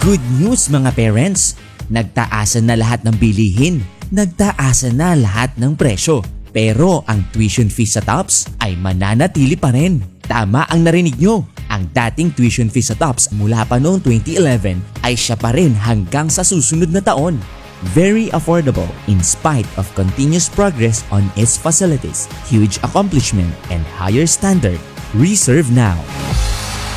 Good news mga parents! Nagtaasan na lahat ng bilihin, nagtaasan na lahat ng presyo. Pero ang tuition fees sa TOPS ay mananatili pa rin. Tama ang narinig nyo, ang dating tuition fees sa TOPS mula pa noong 2011 ay siya pa rin hanggang sa susunod na taon. Very affordable in spite of continuous progress on its facilities, huge accomplishment, and higher standard. Reserve now!